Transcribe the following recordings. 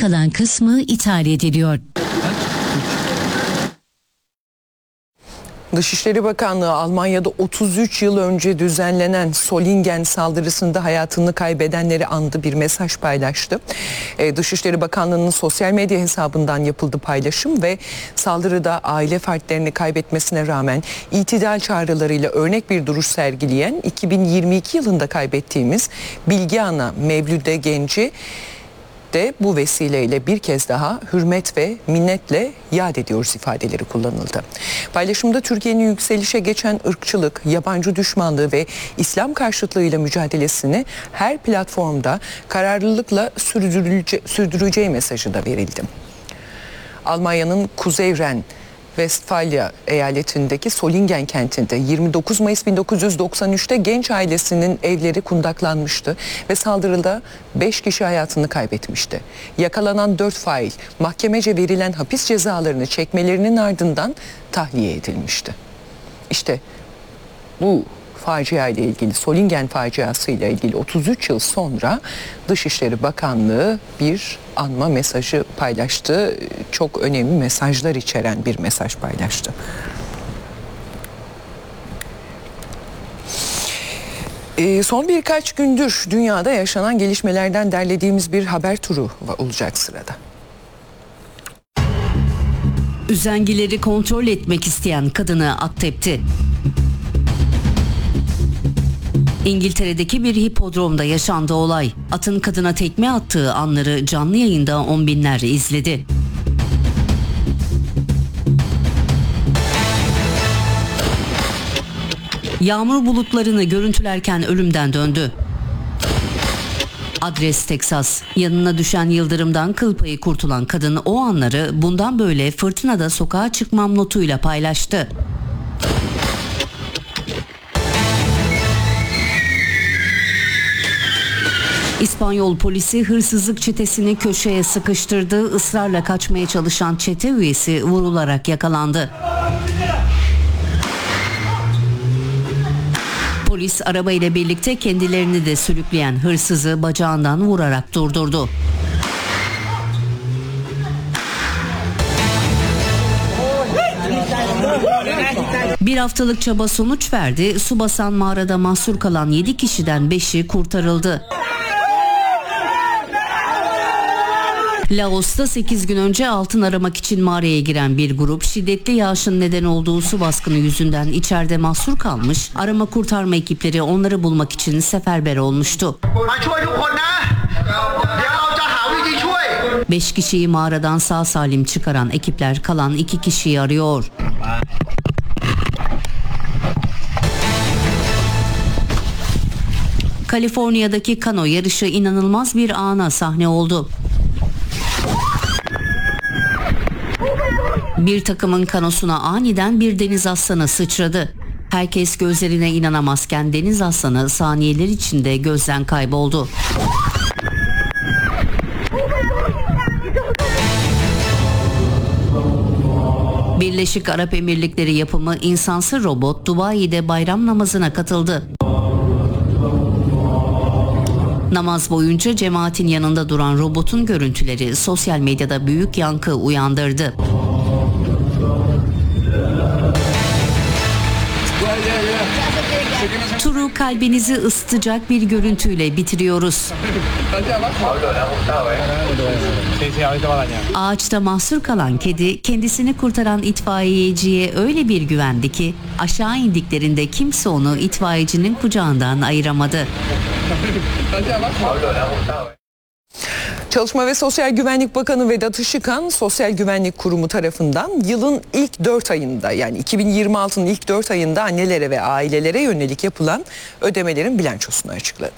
kalan kısmı ithal ediliyor. Dışişleri Bakanlığı Almanya'da 33 yıl önce düzenlenen Solingen saldırısında hayatını kaybedenleri andı bir mesaj paylaştı. Dışişleri Bakanlığı'nın sosyal medya hesabından yapıldı paylaşım ve saldırıda aile fertlerini kaybetmesine rağmen itidal çağrılarıyla örnek bir duruş sergileyen 2022 yılında kaybettiğimiz Bilge Ana Mevlüde Genci de bu vesileyle bir kez daha hürmet ve minnetle yad ediyoruz ifadeleri kullanıldı. Paylaşımda Türkiye'nin yükselişe geçen ırkçılık, yabancı düşmanlığı ve İslam karşıtlığıyla mücadelesini her platformda kararlılıkla sürdüreceği mesajı da verildi. Almanya'nın Kuzey Ren Westfalia eyaletindeki Solingen kentinde 29 Mayıs 1993'te genç ailesinin evleri kundaklanmıştı ve saldırıda 5 kişi hayatını kaybetmişti. Yakalanan 4 fail mahkemece verilen hapis cezalarını çekmelerinin ardından tahliye edilmişti. İşte bu facia ile ilgili, Solingen faciası ile ilgili 33 yıl sonra Dışişleri Bakanlığı bir anma mesajı paylaştı. Çok önemli mesajlar içeren bir mesaj paylaştı. Son birkaç gündür dünyada yaşanan gelişmelerden derlediğimiz bir haber turu olacak sırada. Üzengileri kontrol etmek isteyen kadını at tepti. İngiltere'deki bir hipodromda yaşandı olay. Atın kadına tekme attığı anları canlı yayında on binler izledi. Yağmur bulutlarını görüntülerken ölümden döndü. Adres Teksas. Yanına düşen yıldırımdan kıl payı kurtulan kadın o anları bundan böyle fırtınada sokağa çıkmam notuyla paylaştı. İspanyol polisi hırsızlık çetesini köşeye sıkıştırdı. Israrla kaçmaya çalışan çete üyesi vurularak yakalandı. Polis arabayla birlikte kendilerini de sürükleyen hırsızı bacağından vurarak durdurdu. Bir haftalık çaba sonuç verdi. Su basan mağarada mahsur kalan 7 kişiden 5'i kurtarıldı. Laos'ta 8 gün önce altın aramak için mağaraya giren bir grup şiddetli yağışın neden olduğu su baskını yüzünden içeride mahsur kalmış, arama kurtarma ekipleri onları bulmak için seferber olmuştu. 5 kişiyi mağaradan sağ salim çıkaran ekipler kalan 2 kişiyi arıyor. Kaliforniya'daki kano yarışı inanılmaz bir ana sahne oldu. Bir takımın kanosuna aniden bir deniz aslanı sıçradı. Herkes gözlerine inanamazken deniz aslanı saniyeler içinde gözden kayboldu. Birleşik Arap Emirlikleri yapımı insansı robot Dubai'de bayram namazına katıldı. Namaz boyunca cemaatin yanında duran robotun görüntüleri sosyal medyada büyük yankı uyandırdı. Turu kalbinizi ısıtacak bir görüntüyle bitiriyoruz. Ağaçta mahsur kalan kedi kendisini kurtaran itfaiyeciye öyle bir güvendi ki aşağı indiklerinde kimse onu itfaiyecinin kucağından ayıramadı. Çalışma ve Sosyal Güvenlik Bakanı Vedat Işıkhan, Sosyal Güvenlik Kurumu tarafından yılın ilk 4 ayında yani 2026'nın ilk 4 ayında annelere ve ailelere yönelik yapılan ödemelerin bilançosunu açıkladı.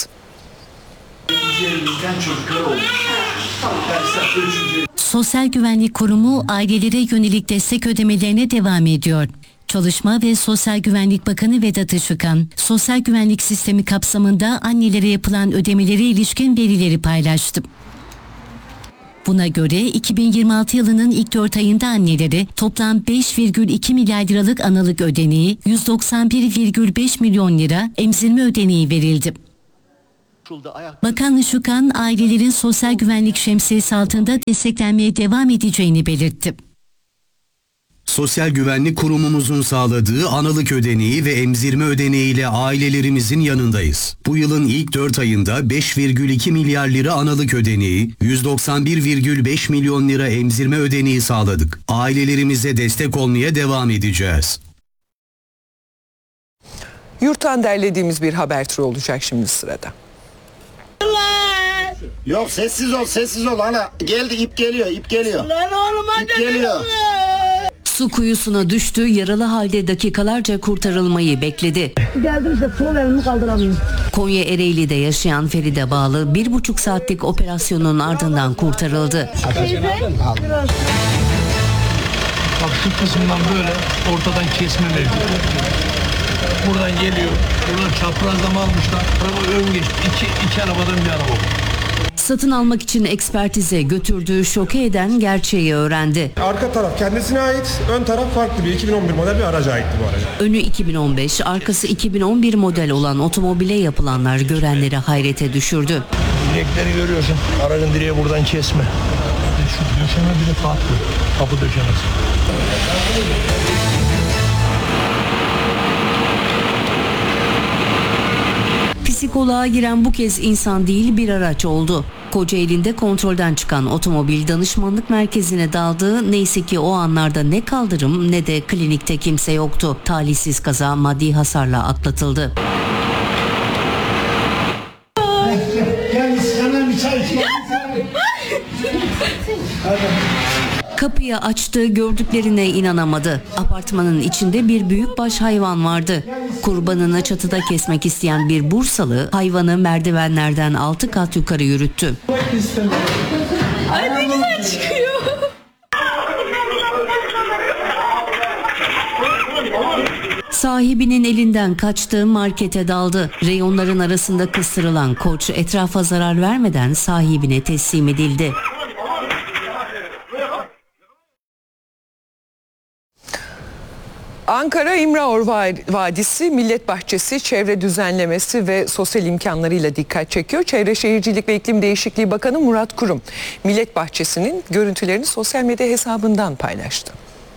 Sosyal Güvenlik Kurumu ailelere yönelik destek ödemelerine devam ediyor. Çalışma ve Sosyal Güvenlik Bakanı Vedat Işıkhan, sosyal güvenlik sistemi kapsamında annelere yapılan ödemelere ilişkin verileri paylaştı. Buna göre 2026 yılının ilk 4 ayında annelere toplam 5,2 milyar liralık analık ödeneği, 191,5 milyon lira emzirme ödeneği verildi. Bakan Işıkhan, ailelerin sosyal güvenlik şemsiyesi altında desteklenmeye devam edeceğini belirtti. Sosyal Güvenlik Kurumumuzun sağladığı analık ödeneği ve emzirme ödeneği ile ailelerimizin yanındayız. Bu yılın ilk 4 ayında 5,2 milyar lira analık ödeneği, 191,5 milyon lira emzirme ödeneği sağladık. Ailelerimize destek olmaya devam edeceğiz. Yurttan derlediğimiz bir haber turu olacak şimdi sırada. Yok sessiz ol ana. Geldi ip geliyor. Lan oğlum hadi. İp geliyor. Su kuyusuna düştü, yaralı halde dakikalarca kurtarılmayı bekledi. Geldim de sol elimi kaldıramıyorum. Konya Ereğli'de yaşayan Feride Bağlı 1,5 saatlik operasyonun ardından kurtarıldı. Bak şu kısımdan böyle ortadan kesme mevcut. Buradan geliyor. Buradan çaprazlama almışlar. Araba ön geçti. İki arabadan bir araba bu. Satın almak için ekspertize götürdüğü şoke eden gerçeği öğrendi. Arka taraf kendisine ait, ön taraf farklı bir 2011 model bir araca aitti bu araca. Önü 2015, arkası 2011 model olan otomobile yapılanlar görenleri hayrete düşürdü. Direkleri görüyorsun. Aracın direği buradan kesme. Şu döşeme bile farklı. Kapı döşemesi. Psikoloğa giren bu kez insan değil bir araç oldu. Kocaeli'nde kontrolden çıkan otomobil danışmanlık merkezine daldı. Neyse ki o anlarda ne kaldırım ne de klinikte kimse yoktu. Talihsiz kaza maddi hasarla atlatıldı. Kapıyı açtı, gördüklerine inanamadı. Apartmanın içinde bir büyükbaş hayvan vardı. Kurbanını çatıda kesmek isteyen bir Bursalı hayvanı merdivenlerden 6 kat yukarı yürüttü. Ay ne güzel çıkıyor. Sahibinin elinden kaçtığı markete daldı. Reyonların arasında kıstırılan koç etrafa zarar vermeden sahibine teslim edildi. Ankara İmrahor Vadisi Millet Bahçesi çevre düzenlemesi ve sosyal imkanlarıyla dikkat çekiyor. Çevre Şehircilik ve İklim Değişikliği Bakanı Murat Kurum, Millet Bahçesi'nin görüntülerini sosyal medya hesabından paylaştı.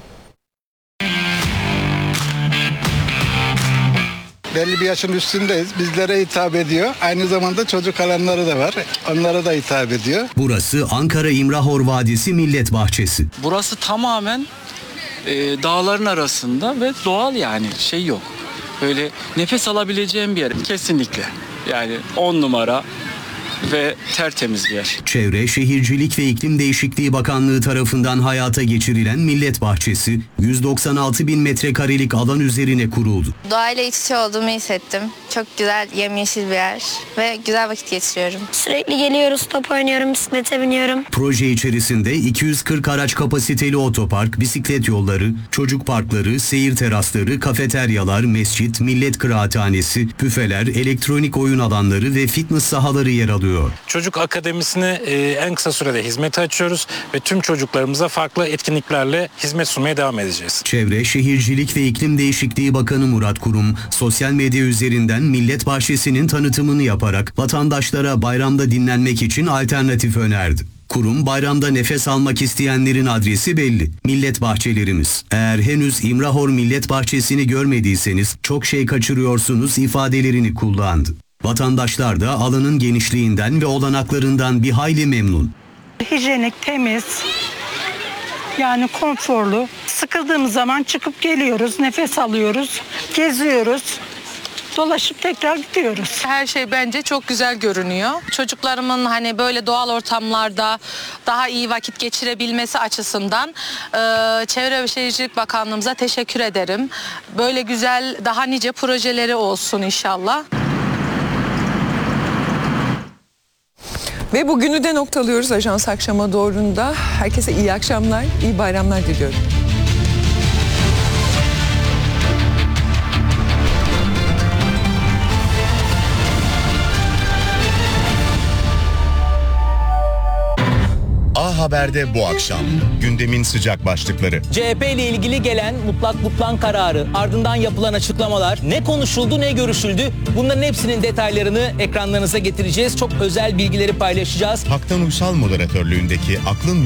Belli bir yaşın üstündeyiz. Bizlere hitap ediyor. Aynı zamanda çocuk alanları da var. Onlara da hitap ediyor. Burası Ankara İmrahor Vadisi Millet Bahçesi. Burası tamamen dağların arasında ve doğal, yani şey yok. Böyle nefes alabileceğim bir yer. Kesinlikle. Yani 10 numara ve tertemiz bir yer. Çevre, Şehircilik ve İklim Değişikliği Bakanlığı tarafından hayata geçirilen Millet Bahçesi 196 bin metrekarelik alan üzerine kuruldu. Doğayla iç içe olduğumu hissettim. Çok güzel, yemyeşil bir yer ve güzel vakit geçiriyorum. Sürekli geliyoruz, top oynuyorum, bisiklete biniyorum. Proje içerisinde 240 araç kapasiteli otopark, bisiklet yolları, çocuk parkları, seyir terasları, kafeteryalar, mescit, millet kıraathanesi, büfeler, elektronik oyun alanları ve fitness sahaları yer alıyor. Çocuk Akademisi'ni en kısa sürede hizmete açıyoruz ve tüm çocuklarımıza farklı etkinliklerle hizmet sunmaya devam edeceğiz. Çevre, Şehircilik ve İklim Değişikliği Bakanı Murat Kurum, sosyal medya üzerinden Millet Bahçesi'nin tanıtımını yaparak vatandaşlara bayramda dinlenmek için alternatif önerdi. Kurum, bayramda nefes almak isteyenlerin adresi belli. Millet bahçelerimiz. Eğer henüz İmrahor Millet Bahçesi'ni görmediyseniz çok şey kaçırıyorsunuz ifadelerini kullandı. Vatandaşlar da alanın genişliğinden ve olanaklarından bir hayli memnun. Hijyenik, temiz, yani konforlu. Sıkıldığımız zaman çıkıp geliyoruz, nefes alıyoruz, geziyoruz. Dolaşıp tekrar gidiyoruz. Her şey bence çok güzel görünüyor. Çocuklarımın hani böyle doğal ortamlarda daha iyi vakit geçirebilmesi açısından Çevre ve Şehircilik Bakanlığımıza teşekkür ederim. Böyle güzel daha nice projeleri olsun inşallah. Ve bugünü de noktalıyoruz Ajans Akşama Doğru'nda. Herkese iyi akşamlar, iyi bayramlar diliyorum. Ana Haber'de bu akşam gündemin sıcak başlıkları. CHP ile ilgili gelen mutlak butlan kararı, ardından yapılan açıklamalar, ne konuşuldu ne görüşüldü, bunların hepsinin detaylarını ekranlarınıza getireceğiz. Çok özel bilgileri paylaşacağız. Haktan Uysal moderatörlüğündeki Aklın